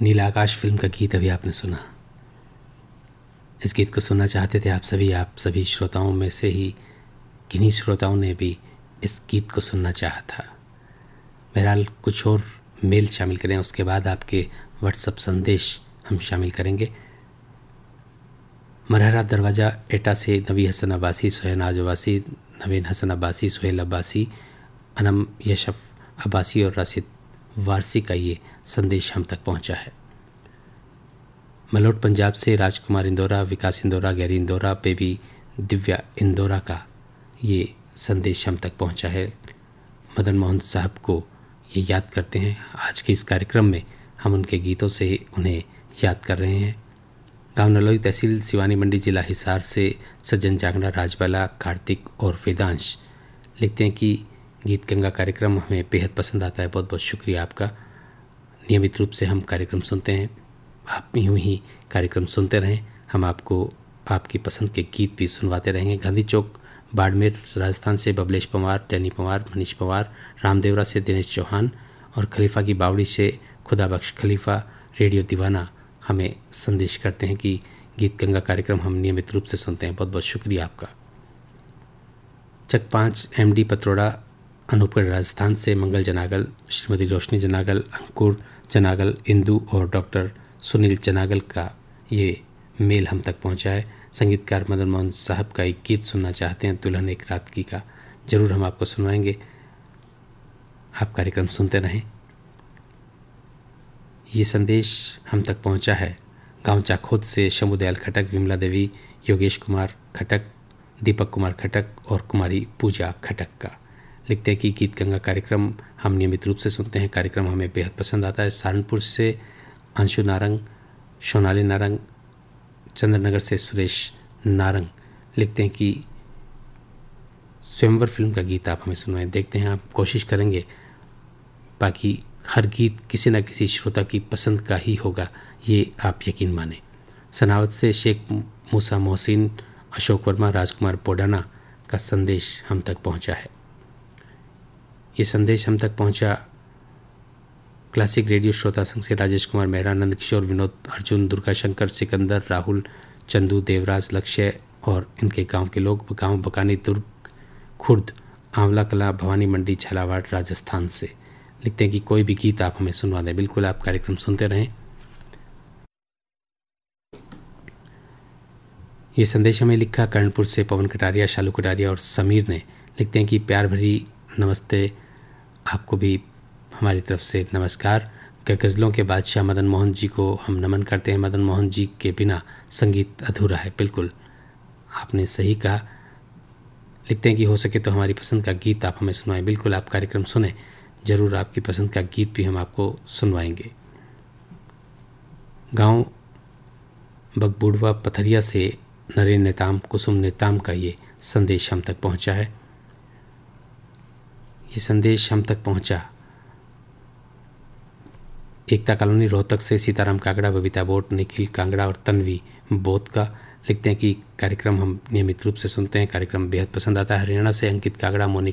नीला आकाश film का गीत अभी आपने सुना। इस गीत को सुनना चाहते थे आप सभी श्रोताओं में से ही किन्हीं श्रोताओं ने भी इस गीत को सुनना चाहा था। बहरहाल कुछ और मेल शामिल करें, उसके बाद आपके व्हाट्सएप संदेश हम शामिल करेंगे। मरहरा दरवाज़ा एटा से नवी हसन अब्बासी, सुहैनाज अब्बासी, नवीन हसन अब्बासी, सुहेल अब्बासी, अनम यशफ अब्बासी और राशिद वारसी का ये संदेश हम तक पहुंचा है। मलोट पंजाब से राजकुमार इंदौरा, विकास इंदौरा, गैरी इंदौरा, बेबी दिव्या इंदौरा का ये संदेश हम तक पहुंचा है। मदन मोहन साहब को ये याद करते हैं। आज के इस कार्यक्रम में हम उनके गीतों से उन्हें याद कर रहे हैं। गांव नलोई, तहसील सिवानी मंडी, जिला हिसार से सज्जन जांगड़ा, राजबाला, कार्तिक और वेदांश लिखते हैं कि गीत गंगा कार्यक्रम हमें बेहद पसंद आता है। बहुत बहुत शुक्रिया आपका। नियमित रूप से हम कार्यक्रम सुनते हैं, आप यूँ ही कार्यक्रम सुनते रहें, हम आपको आपकी पसंद के गीत भी सुनवाते रहेंगे। गांधी चौक बाड़मेर राजस्थान से बबलेश पवार, टैनी पवार, मनीष पवार, रामदेवरा से दिनेश चौहान और खलीफा की बावड़ी से खुदाबख्श खलीफा रेडियो दीवाना हमें संदेश करते हैं कि गीत गंगा कार्यक्रम हम नियमित रूप से सुनते हैं। बहुत बहुत शुक्रिया आपका। चक 5 MD पत्रोड़ा अनूपगढ़ राजस्थान से मंगल जनागल, श्रीमती रोशनी जनागल, अंकुर जनागल, इंदू और डॉक्टर सुनील जनागल का ये मेल हम तक पहुंचा है। संगीतकार मदन मोहन साहब का एक गीत सुनना चाहते हैं, दुल्हन एक रात की का। ज़रूर हम आपको सुनवाएंगे, आप कार्यक्रम सुनते रहें। ये संदेश हम तक पहुंचा है गांव चाखोद से शंभुदयाल खटक, विमला देवी, योगेश कुमार खटक, दीपक कुमार खटक और कुमारी पूजा खटक का। लिखते हैं कि गीत गंगा कार्यक्रम हम नियमित रूप से सुनते हैं, कार्यक्रम हमें बेहद पसंद आता है। सहारनपुर से अंशु नारंग, सोनाली नारंग, चंद्रनगर से सुरेश नारंग लिखते हैं कि स्वयंवर फिल्म का गीत आप हमें सुनवाएं। देखते हैं, आप कोशिश करेंगे। बाकी हर गीत किसी न किसी श्रोता की पसंद का ही होगा, ये आप यकीन माने। सनावत से शेख मूसा मोहसिन, अशोक वर्मा, राजकुमार पोडाना का संदेश हम तक पहुंचा है। ये संदेश हम तक पहुंचा क्लासिक रेडियो श्रोता संघ से राजेश कुमार मेहरा, नंद किशोर, विनोद, अर्जुन, दुर्गा शंकर, सिकंदर, राहुल, चंदू, देवराज, लक्ष्य और इनके गांव के लोग। गांव बकानी, दुर्ग, खुर्द, आंवला कला, भवानी मंडी, झालावाड़ राजस्थान से लिखते हैं कि कोई भी गीत आप हमें सुनवा दें। बिल्कुल, आप कार्यक्रम सुनते रहें। ये संदेश हमें लिखा कर्णपुर से पवन कटारिया, शालू कटारिया और समीर ने। लिखते हैं कि प्यार भरी नमस्ते, आपको भी हमारी तरफ से नमस्कार। गज़लों के बादशाह मदन मोहन जी को हम नमन करते हैं। मदन मोहन जी के बिना संगीत अधूरा है। बिल्कुल, आपने सही कहा। लिखते हैं कि हो सके तो हमारी पसंद का गीत आप हमें सुनाएं। बिल्कुल, आप कार्यक्रम सुने, ज़रूर आपकी पसंद का गीत भी हम आपको सुनवाएंगे। गांव बगबुड़वा पथरिया से नरेन नेताम, कुसुम नेताम का ये संदेश हम तक पहुंचा है। ये संदेश हम तक पहुंचा एकता कॉलोनी रोहतक से सीताराम कागड़ा, बबीता बोट, निखिल कांगड़ा और तन्वी बोत का। लिखते हैं कि कार्यक्रम हम नियमित रूप से सुनते हैं, कार्यक्रम बेहद पसंद आता है। हरियाणा से अंकित कागड़ा, मोनिका